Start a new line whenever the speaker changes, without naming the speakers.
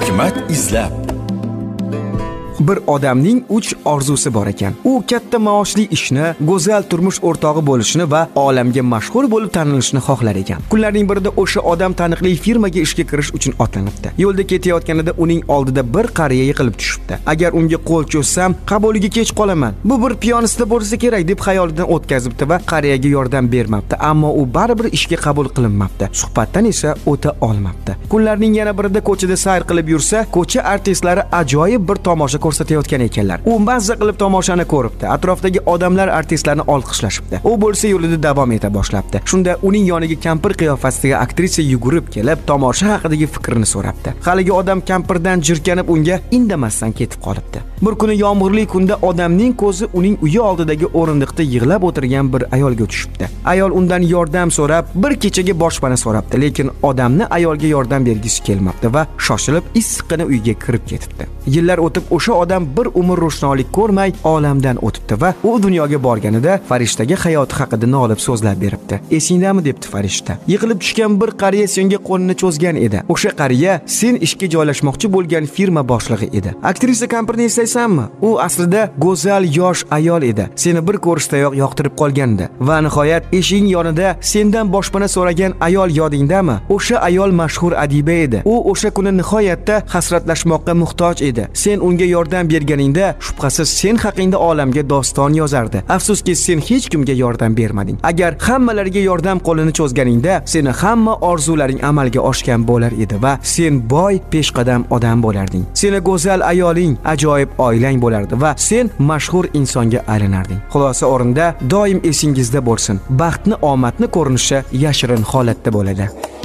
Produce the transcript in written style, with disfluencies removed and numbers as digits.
Hikmat izlab.
Bir odamning 3 orzusi bor ekan. U katta maoshli ishni, go'zal turmush o'rtog'i bo'lishni va olamga mashhur bo'lib tanilishni xohlar ekan. Kunlarning birida o'sha odam taniqli firmaga ishga kirish uchun otlanibdi. Yo'lda ketayotganida uning oldida bir qariya yiqilib tushibdi. Agar unga qo'l cho'zsam, qabuliga kech qolaman. Bu bir piyonista bo'lsa kerak deb xayolidan o'tkazibdi va qariyaga yordam bermabdi, ammo u baribir ishga qabul qilinmabdi. Suhbatdan esa o'ta olmabdi. Kunlarning yana birida ko'chada sayr qilib yursa, ko'cha artistlari ajoyib bir tomosha ko'rsatayotgan ekanlar. U mazza qilib tomoshani ko'ribdi. Atrofdagi odamlar artistlarni olqishlashibdi. U bo'lsa yo'lida davom eta boshlabdi. Shunda uning yoniga kampir qiyofasidagi aktrisa yugurib kelib, tomosha haqidagi fikrini so'rabdi. Haligi odam kampirdan jirkanib unga indamasdan ketib qolibdi. Bir kuni yomg'irli kunda odamning ko'zi uning uyi oldidagi o'rindiqda yig'lab o'tirgan bir ayolga tushibdi. Ayol undan yordam so'rab, bir kechaga boshpana so'rabdi, lekin odamni ayolga yordam bergisi kelmabdi va shoshilib issiqqina uyga kirib ketibdi. Yillar o'tib o'sha odam bir umr ro'shnolik ko'rmay olamdan o'tibdi va u dunyoga borganida farishtaga hayoti haqida nolib so'zlab beribdi. Esingdami debdi farishta. Yiqilib tushgan bir qariya senga qo'lini cho'zgan edi. O'sha qariya sen ishga joylashmoqchi bo'lgan firma boshlig'i edi. Aktrisa kampirni eslaysanmi? U aslida go'zal yosh ayol edi. Seni bir ko'rishdayoq yoqtirib qolgandi va nihoyat eshiging yonida sendan boshpana so'ragan ayol yodingdami? O'sha ayol mashhur adiba edi. U o'sha kuni nihoyatda hasratlashmoqqa muhtoj edi. Sen unga yordam berganingda shubhasiz sen haqingda olamga doston yozardi. Afsuski sen hech kimga yordam bermading. Agar hammalariga yordam qo'lini cho'zganingda seni hamma orzularing amalga oshgan bo'lar edi va sen boy peshqadam odam bo'larding. Seni go'zal ayoling, ajoyib oilang bo'lardi va sen mashhur insonga aylanarding. Xulosa o'rinda doim esingizda bo'lsin. Baxtni omadni ko'rinishi yashirin holatda bo'ladi.